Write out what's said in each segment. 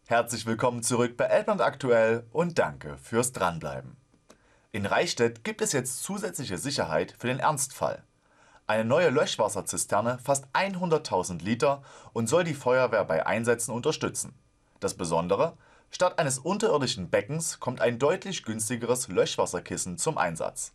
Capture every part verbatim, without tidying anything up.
Herzlich willkommen zurück bei Elbland aktuell und danke fürs Dranbleiben. In Reichstätt gibt es jetzt zusätzliche Sicherheit für den Ernstfall. Eine neue Löschwasserzisterne fasst hunderttausend Liter und soll die Feuerwehr bei Einsätzen unterstützen. Das Besondere: Statt eines unterirdischen Beckens kommt ein deutlich günstigeres Löschwasserkissen zum Einsatz.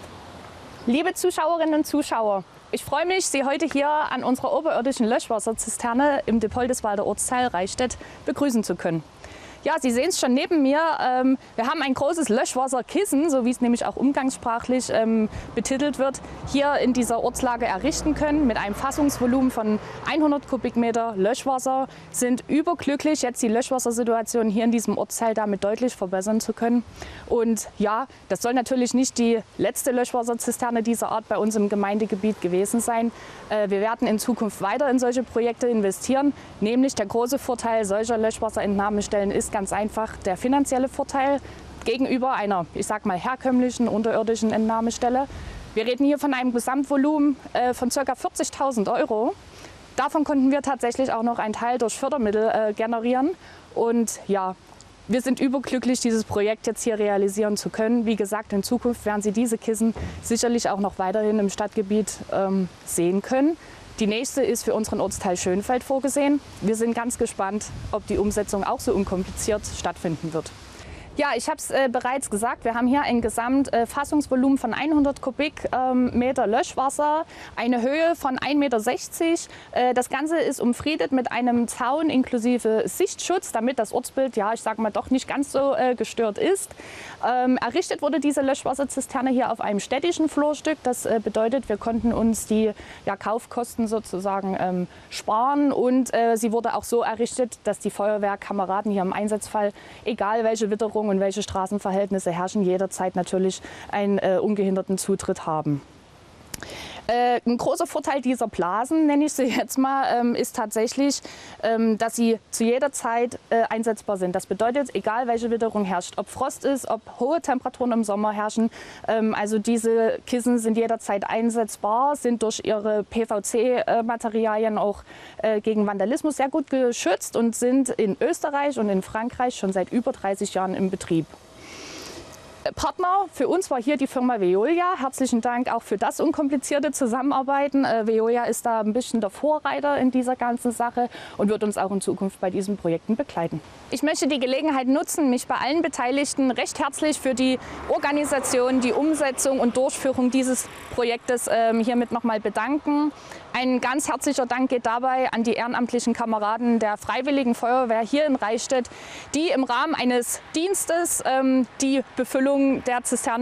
Liebe Zuschauerinnen und Zuschauer, ich freue mich, Sie heute hier an unserer oberirdischen Löschwasserzisterne im Depoldeswalder Ortsteil Reichstätt begrüßen zu können. Ja, Sie sehen es schon neben mir. Ähm, wir haben ein großes Löschwasserkissen, so wie es nämlich auch umgangssprachlich ähm, betitelt wird, hier in dieser Ortslage errichten können. Mit einem Fassungsvolumen von hundert Kubikmeter Löschwasser sind überglücklich, jetzt die Löschwassersituation hier in diesem Ortsteil damit deutlich verbessern zu können. Und ja, das soll natürlich nicht die letzte Löschwasserzisterne dieser Art bei uns im Gemeindegebiet gewesen sein. Äh, wir werden in Zukunft weiter in solche Projekte investieren. Nämlich der große Vorteil solcher Löschwasserentnahmestellen ist ganz einfach der finanzielle Vorteil gegenüber einer, ich sag mal, herkömmlichen unterirdischen Entnahmestelle. Wir reden hier von einem Gesamtvolumen äh, von ca. vierzigtausend Euro. Davon konnten wir tatsächlich auch noch einen Teil durch Fördermittel äh, generieren. Und ja, wir sind überglücklich, dieses Projekt jetzt hier realisieren zu können. Wie gesagt, in Zukunft werden Sie diese Kissen sicherlich auch noch weiterhin im Stadtgebiet ähm, sehen können. Die nächste ist für unseren Ortsteil Schönfeld vorgesehen. Wir sind ganz gespannt, ob die Umsetzung auch so unkompliziert stattfinden wird. Ja, ich habe es äh, bereits gesagt, wir haben hier ein Gesamtfassungsvolumen äh, von hundert Kubikmeter ähm, Löschwasser, eine Höhe von ein Meter sechzig. Äh, das Ganze ist umfriedet mit einem Zaun inklusive Sichtschutz, damit das Ortsbild, ja, ich sage mal, doch nicht ganz so äh, gestört ist. Ähm, errichtet wurde diese Löschwasserzisterne hier auf einem städtischen Flurstück. Das äh, bedeutet, wir konnten uns die ja, Kaufkosten sozusagen ähm, sparen und äh, sie wurde auch so errichtet, dass die Feuerwehrkameraden hier im Einsatzfall, egal welche Witterung und welche Straßenverhältnisse herrschen, jederzeit natürlich einen äh, ungehinderten Zutritt haben. Äh, ein großer Vorteil dieser Blasen, nenne ich sie jetzt mal, ähm, ist tatsächlich, ähm, dass sie zu jeder Zeit äh, einsetzbar sind. Das bedeutet, egal welche Witterung herrscht, ob Frost ist, ob hohe Temperaturen im Sommer herrschen, ähm, also diese Kissen sind jederzeit einsetzbar, sind durch ihre P V C-Materialien auch äh, gegen Vandalismus sehr gut geschützt und sind in Österreich und in Frankreich schon seit über dreißig Jahren im Betrieb. Partner für uns war hier die Firma Veolia. Herzlichen Dank auch für das unkomplizierte Zusammenarbeiten. Äh, Veolia ist da ein bisschen der Vorreiter in dieser ganzen Sache und wird uns auch in Zukunft bei diesen Projekten begleiten. Ich möchte die Gelegenheit nutzen, mich bei allen Beteiligten recht herzlich für die Organisation, die Umsetzung und Durchführung dieses Projektes ähm, hiermit nochmal bedanken. Ein ganz herzlicher Dank geht dabei an die ehrenamtlichen Kameraden der Freiwilligen Feuerwehr hier in Reichstätt, die im Rahmen eines Dienstes ähm, die Befüllung der Zisterne